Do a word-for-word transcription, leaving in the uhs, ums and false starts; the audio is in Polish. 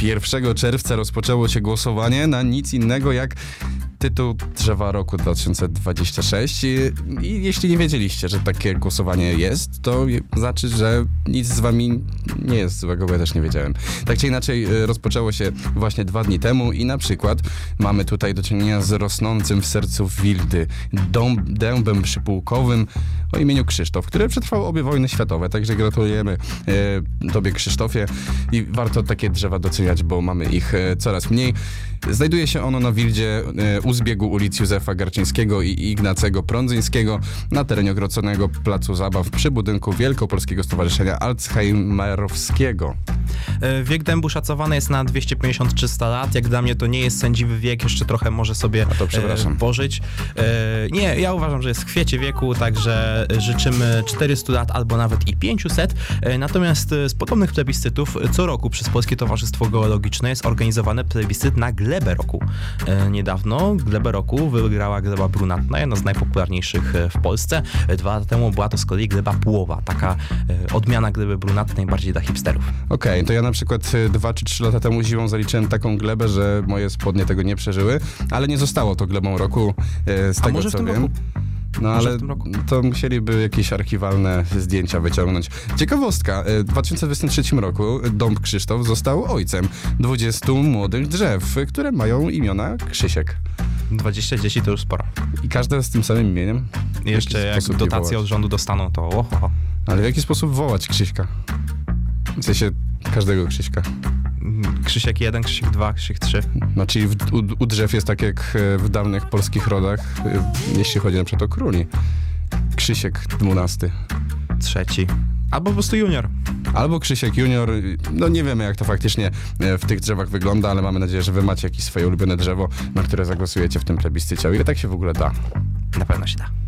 pierwszego czerwca rozpoczęło się głosowanie na nic innego jak tytuł Drzewa Roku dwa tysiące dwudziestego szóstego i, i jeśli nie wiedzieliście, że takie głosowanie jest, to znaczy, że nic z wami nie jest złego, bo ja też nie wiedziałem. Tak czy inaczej rozpoczęło się właśnie dwa dni temu i na przykład mamy tutaj do czynienia z rosnącym w sercu Wildy dąb, dębem przypułkowym o imieniu Krzysztof, który przetrwał obie wojny światowe, także gratulujemy e, tobie, Krzysztofie, i warto takie drzewa doceniać, bo mamy ich e, coraz mniej. Znajduje się ono na Wildzie e, u zbiegu ulic Józefa Garczyńskiego i Ignacego Prądzyńskiego na terenie ogroconego placu zabaw przy budynku Wielkopolskiego Stowarzyszenia Alzheimerowskiego. Wiek dębu szacowany jest na dwieście pięćdziesiąt do trzystu lat. Jak dla mnie to nie jest sędziwy wiek, jeszcze trochę może sobie A to przepraszam. e, pożyć. E, nie, ja uważam, że jest w kwiecie wieku, także życzymy czterystu lat albo nawet i pięciuset. E, natomiast z podobnych plebiscytów co roku przez Polskie Towarzystwo Geologiczne jest organizowany plebiscyt na glebę roku. E, niedawno glebę roku wygrała gleba brunatna, jedna z najpopularniejszych w Polsce. E, dwa lata temu była to z kolei gleba płowa, taka e, odmiana gleby brunatnej bardziej dla hipsterów. Okej, okay, to ja na przykład dwa czy trzy lata temu zimą zaliczyłem taką glebę, że moje spodnie tego nie przeżyły, ale nie zostało to glebą roku, e, z A tego może co w tym wiem. roku? No Może ale w tym roku? to musieliby jakieś archiwalne zdjęcia wyciągnąć. Ciekawostka, w dwa tysiące dwudziestym trzecim roku Dąb Krzysztof został ojcem dwudziestu młodych drzew, które mają imiona Krzysiek. dwadzieścia dzieci to już sporo. I każde z tym samym imieniem? I jeszcze jaki jak sposób je dotacje wołać? od rządu dostaną, to oho. Ale w jaki sposób wołać Krzyśka? W sensie każdego Krzyśka. Krzysiek jeden, Krzysiek dwa, Krzysiek trzy. No, czyli w, u, u drzew jest tak jak w dawnych polskich rodach, jeśli chodzi na przykład o króli. Krzysiek dwunasty. Trzeci. Albo po prostu junior. Albo Krzysiek junior. No nie wiemy, jak to faktycznie w tych drzewach wygląda, ale mamy nadzieję, że wy macie jakieś swoje ulubione drzewo, na które zagłosujecie w tym plebiscycie. O ile tak się w ogóle da. Na pewno się da.